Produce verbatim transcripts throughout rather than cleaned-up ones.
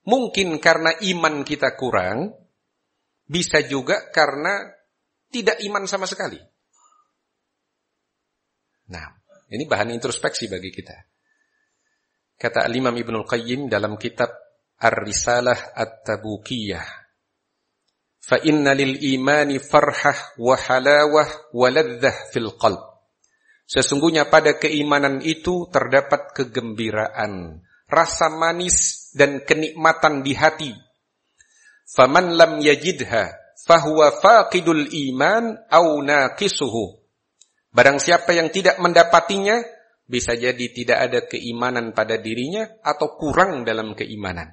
Mungkin karena iman kita kurang, bisa juga karena tidak iman sama sekali. Nah, ini bahan introspeksi bagi kita. Kata Al-Imam Ibnul Qayyim dalam kitab Ar-Risalah At-Tabukiyah, fa inna lil imani farhah wa halawah wa ladzah fil qalb. Sesungguhnya pada keimanan itu terdapat kegembiraan, rasa manis dan kenikmatan di hati. Faman lam yajidha fahuwa faqidul iman au naqisuhu. Barang siapa yang tidak mendapatinya, bisa jadi tidak ada keimanan pada dirinya atau kurang dalam keimanan.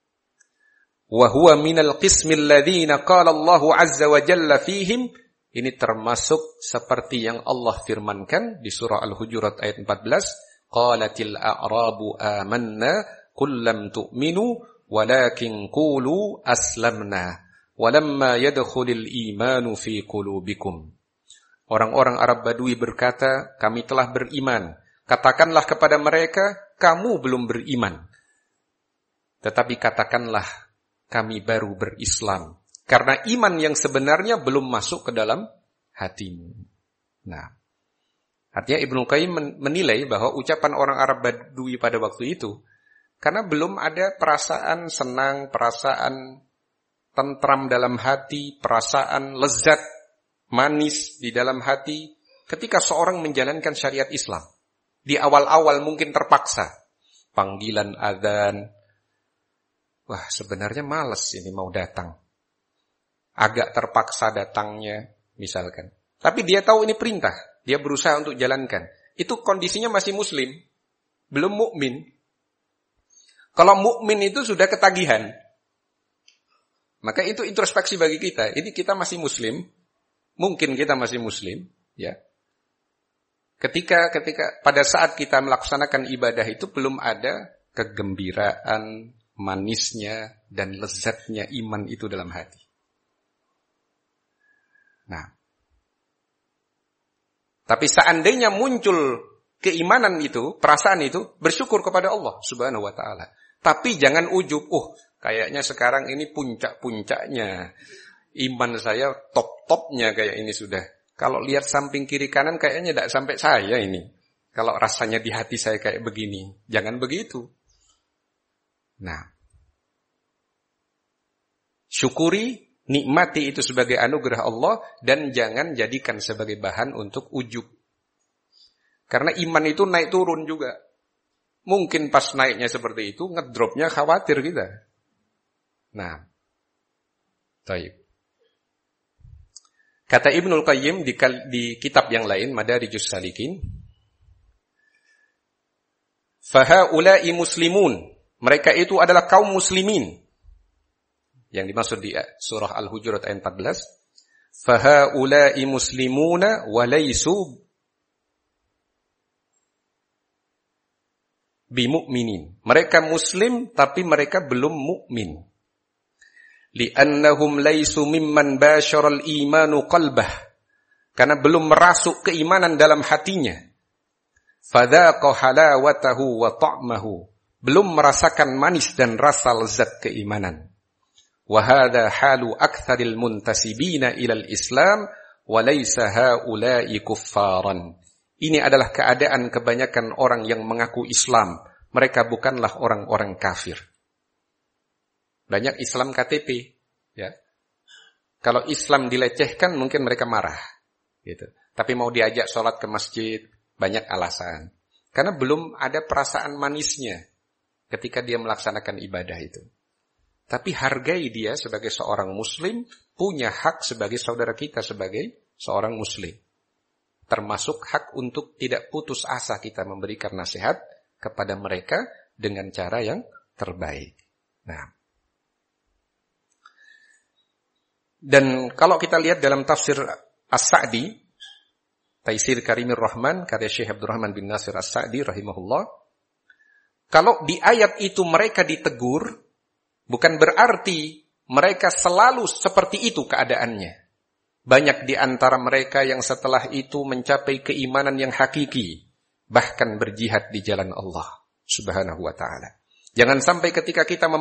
Wa huwa minal qismil ladzina qala Allahu azza wa jalla fihim. Ini termasuk seperti yang Allah firmankan di surah Al-Hujurat ayat empat belas, qalatil a'rabu amanna qul lam tu'minu walakin qulu aslamna walamma yadkhulul imanu fi qulubikum. Orang-orang Arab Badui berkata, kami telah beriman. Katakanlah kepada mereka, kamu belum beriman. Tetapi katakanlah, kami baru berislam. Karena iman yang sebenarnya belum masuk ke dalam hatimu. Nah, artinya Ibnu Qayyim menilai bahwa ucapan orang Arab Badui pada waktu itu, karena belum ada perasaan senang, perasaan tentram dalam hati, perasaan lezat, manis di dalam hati, ketika seorang menjalankan syariat Islam. Di awal-awal mungkin terpaksa. Panggilan adzan, wah sebenarnya malas ini mau datang. Agak terpaksa datangnya, misalkan. Tapi dia tahu ini perintah, dia berusaha untuk jalankan. Itu kondisinya masih muslim, belum mukmin. Kalau mukmin itu sudah ketagihan. Maka itu introspeksi bagi kita. Ini kita masih muslim, mungkin kita masih muslim, ya. Ketika ketika pada saat kita melaksanakan ibadah itu belum ada kegembiraan, manisnya dan lezatnya iman itu dalam hati. Nah, tapi seandainya muncul keimanan itu, perasaan itu, bersyukur kepada Allah Subhanahu wa taala. Tapi jangan ujub, oh, kayaknya sekarang ini puncak-puncaknya. Iman saya top-topnya kayak ini sudah. Kalau lihat samping kiri kanan kayaknya tidak sampai saya ini. Kalau rasanya di hati saya kayak begini, jangan begitu. Nah, syukuri, nikmati itu sebagai anugerah Allah dan jangan jadikan sebagai bahan untuk ujub. Karena iman itu naik turun juga. Mungkin pas naiknya seperti itu, ngedropnya khawatir kita. Nah, baik. Kata Ibnul Qayyim di, di kitab yang lain, Madarijus Salikin, fahaula'i muslimun. Mereka itu adalah kaum muslimin. Yang dimaksud di surah Al-Hujurat ayat empat belas. Fahaula'i muslimuna walaysu bimu'minin. Mereka muslim tapi mereka belum mukmin. Li'annahum laysu mimman basyaral imanu qalbah. Karena belum merasuk keimanan dalam hatinya. Fadhaqa halawatahu wa ta'mahu. Belum merasakan manis dan rasa lezat keimanan. Wahada halu aktsaril muntasibina ilal Islam walaysa haula'i kuffaran. Ini adalah keadaan kebanyakan orang yang mengaku Islam. Mereka bukanlah orang-orang kafir. Banyak Islam K T P, ya. Kalau Islam dilecehkan mungkin mereka marah, gitu. Tapi mau diajak sholat ke masjid, banyak alasan. Karena belum ada perasaan manisnya ketika dia melaksanakan ibadah itu. Tapi hargai dia sebagai seorang muslim, punya hak sebagai saudara kita sebagai seorang muslim. Termasuk hak untuk tidak putus asa kita memberikan nasihat kepada mereka dengan cara yang terbaik. Nah, dan kalau kita lihat dalam tafsir As-Sa'di, Taisir Karimir Rahman, karya Syekh Abdurrahman bin Nasir As-Sa'di rahimahullah, kalau di ayat itu mereka ditegur, bukan berarti mereka selalu seperti itu keadaannya. Banyak di antara mereka yang setelah itu mencapai keimanan yang hakiki, bahkan berjihad di jalan Allah Subhanahu wa ta'ala. Jangan sampai ketika kita